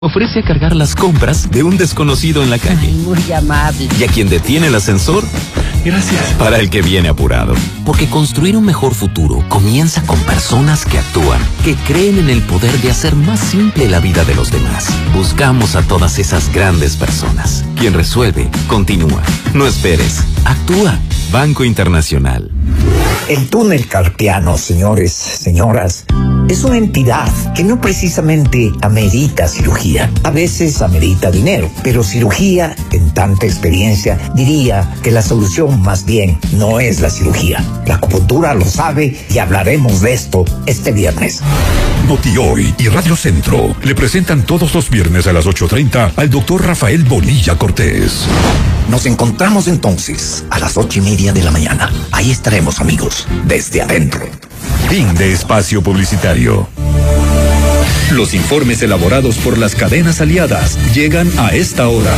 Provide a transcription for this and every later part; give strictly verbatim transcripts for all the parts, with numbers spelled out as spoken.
ofrece a cargar las compras de un desconocido en la calle. Muy amable. Y a quien detiene el ascensor, gracias, para el que viene apurado. Porque construir un mejor futuro comienza con personas que actúan, que creen en el poder de hacer más simple la vida de los demás. Buscamos a todas esas grandes personas. Quien resuelve, continúa. No esperes, actúa. Banco Internacional. El túnel carpiano, señores, señoras, es una entidad que no precisamente amerita cirugía. A veces amerita dinero, pero cirugía, en tanta experiencia, diría que la solución más bien no es la cirugía. La acupuntura lo sabe y hablaremos de esto este viernes. Noti Hoy y Radio Centro le presentan todos los viernes a las ocho treinta al doctor Rafael Bonilla Cortés. Nos encontramos entonces a las ocho y media de la mañana. Ahí estaremos, amigos, desde adentro. Fin de espacio publicitario. Los informes elaborados por las cadenas aliadas llegan a esta hora.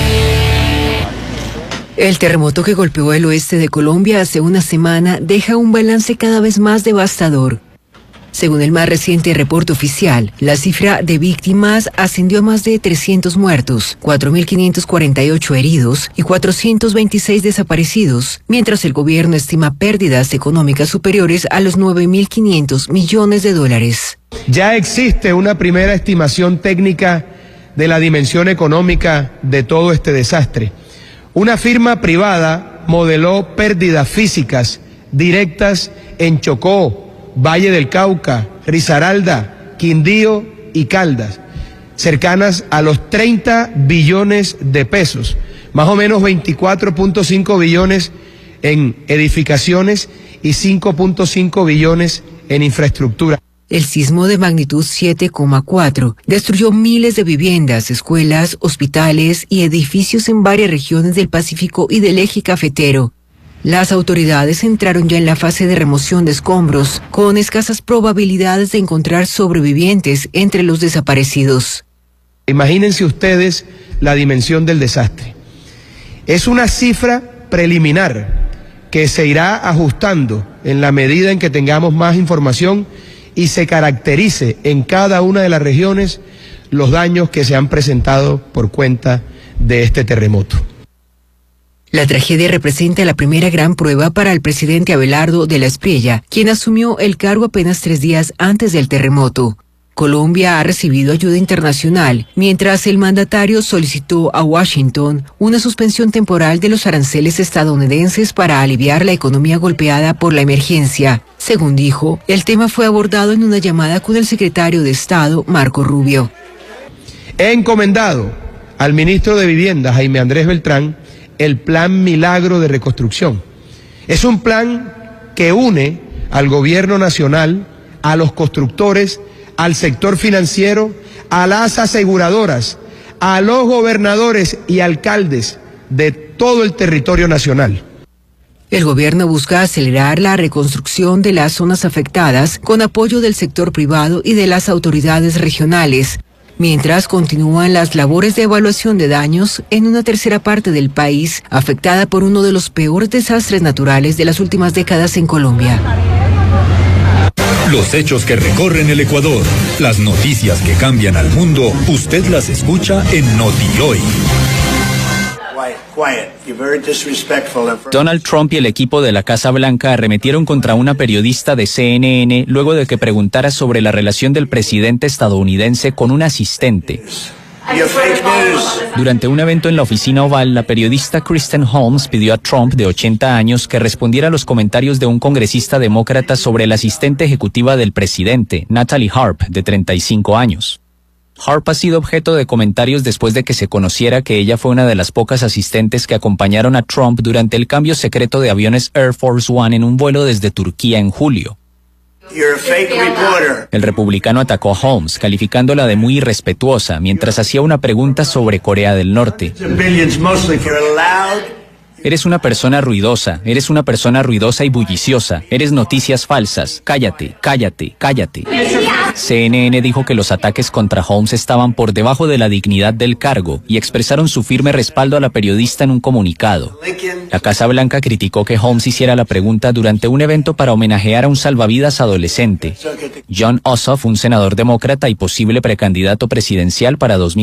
El terremoto que golpeó el oeste de Colombia hace una semana deja un balance cada vez más devastador. Según el más reciente reporte oficial, la cifra de víctimas ascendió a más de trescientos muertos, cuatro mil quinientos cuarenta y ocho heridos y cuatrocientos veintiséis desaparecidos, mientras el gobierno estima pérdidas económicas superiores a los nueve mil quinientos millones de dólares. Ya existe una primera estimación técnica de la dimensión económica de todo este desastre. Una firma privada modeló pérdidas físicas directas en Chocó, Valle del Cauca, Risaralda, Quindío y Caldas, cercanas a los treinta billones de pesos, más o menos veinticuatro punto cinco billones en edificaciones y cinco punto cinco billones en infraestructura. El sismo de magnitud siete coma cuatro destruyó miles de viviendas, escuelas, hospitales y edificios en varias regiones del Pacífico y del eje cafetero. Las autoridades entraron ya en la fase de remoción de escombros, con escasas probabilidades de encontrar sobrevivientes entre los desaparecidos. Imagínense ustedes la dimensión del desastre. Es una cifra preliminar que se irá ajustando en la medida en que tengamos más información y se caracterice en cada una de las regiones los daños que se han presentado por cuenta de este terremoto. La tragedia representa la primera gran prueba para el presidente Abelardo de la Espriella, quien asumió el cargo apenas tres días antes del terremoto. Colombia ha recibido ayuda internacional, mientras el mandatario solicitó a Washington una suspensión temporal de los aranceles estadounidenses para aliviar la economía golpeada por la emergencia. Según dijo, el tema fue abordado en una llamada con el secretario de Estado, Marco Rubio. He encomendado al ministro de Vivienda, Jaime Andrés Beltrán, el Plan Milagro de Reconstrucción. Es un plan que une al gobierno nacional, a los constructores, al sector financiero, a las aseguradoras, a los gobernadores y alcaldes de todo el territorio nacional. El gobierno busca acelerar la reconstrucción de las zonas afectadas con apoyo del sector privado y de las autoridades regionales, mientras continúan las labores de evaluación de daños en una tercera parte del país afectada por uno de los peores desastres naturales de las últimas décadas en Colombia. Los hechos que recorren el Ecuador, las noticias que cambian al mundo, usted las escucha en Noti Hoy. Donald Trump y el equipo de la Casa Blanca arremetieron contra una periodista de C N N luego de que preguntara sobre la relación del presidente estadounidense con un asistente. Durante un evento en la oficina oval, la periodista Kristen Holmes pidió a Trump, de ochenta años, que respondiera a los comentarios de un congresista demócrata sobre la asistente ejecutiva del presidente, Natalie Harp, de treinta y cinco años. Harp ha sido objeto de comentarios después de que se conociera que ella fue una de las pocas asistentes que acompañaron a Trump durante el cambio secreto de aviones Air Force One en un vuelo desde Turquía en julio. El republicano atacó a Holmes, calificándola de muy irrespetuosa, mientras hacía una pregunta sobre Corea del Norte. Eres una persona ruidosa, eres una persona ruidosa y bulliciosa, eres noticias falsas, cállate, cállate, cállate. C N N dijo que los ataques contra Holmes estaban por debajo de la dignidad del cargo y expresaron su firme respaldo a la periodista en un comunicado. La Casa Blanca criticó que Holmes hiciera la pregunta durante un evento para homenajear a un salvavidas adolescente. Jon Ossoff, un senador demócrata y posible precandidato presidencial para dos mil